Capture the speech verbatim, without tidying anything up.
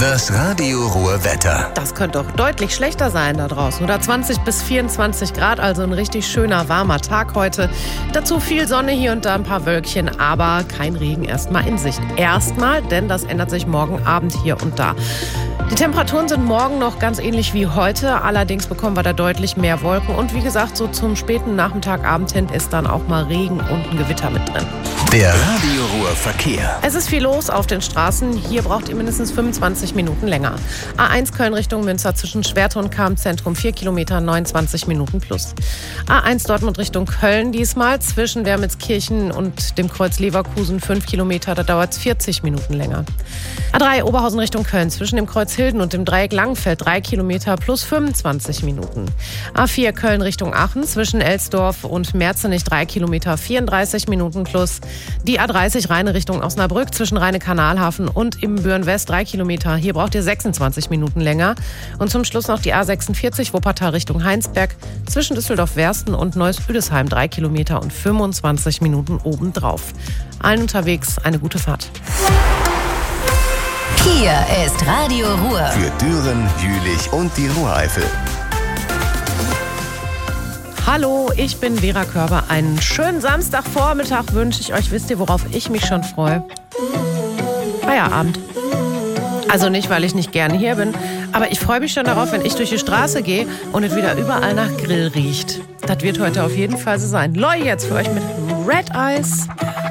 Das Radio Ruhr Wetter. Das könnte doch deutlich schlechter sein da draußen. Oder zwanzig bis vierundzwanzig Grad, also ein richtig schöner, warmer Tag heute. Dazu viel Sonne, hier und da ein paar Wölkchen, aber kein Regen erstmal in Sicht. Erstmal, denn das ändert sich morgen Abend hier und da. Die Temperaturen sind morgen noch ganz ähnlich wie heute. Allerdings bekommen wir da deutlich mehr Wolken. Und wie gesagt, so zum späten Nachmittagabend hin ist dann auch mal Regen und ein Gewitter mit drin. Der Radio Ruhr Verkehr. Es ist viel los auf den Straßen. Hier braucht ihr mindestens fünfundzwanzig Minuten länger. A eins Köln Richtung Münster zwischen Schwerte und Cham-Zentrum vier Kilometer, neunundzwanzig Minuten plus. A eins Dortmund Richtung Köln diesmal zwischen Wermelskirchen und dem Kreuz Leverkusen fünf Kilometer. Da dauert es vierzig Minuten länger. A drei Oberhausen Richtung Köln zwischen dem Kreuz Hilden und dem Dreieck Langenfeld drei Kilometer plus fünfundzwanzig Minuten. A vier Köln Richtung Aachen zwischen Elsdorf und Merzenich drei Kilometer, vierunddreißig Minuten plus. Die A dreißig Rheine Richtung Osnabrück zwischen Rheine-Kanalhafen und Ibbenbüren West drei Kilometer. Hier braucht ihr sechsundzwanzig Minuten länger. Und zum Schluss noch die A sechsundvierzig Wuppertal Richtung Heinsberg zwischen Düsseldorf-Wersten und Neuss-Üdesheim drei Kilometer und fünfundzwanzig Minuten obendrauf. Allen unterwegs eine gute Fahrt. Hier ist Radio Ruhr. Für Düren, Jülich und die Ruhreifel. Hallo, ich bin Vera Körber. Einen schönen Samstagvormittag wünsche ich euch. Wisst ihr, worauf ich mich schon freue? Feierabend. Also nicht, weil ich nicht gerne hier bin, aber ich freue mich schon darauf, wenn ich durch die Straße gehe und es wieder überall nach Grill riecht. Das wird heute auf jeden Fall so sein. Loi jetzt für euch mit Red Eyes.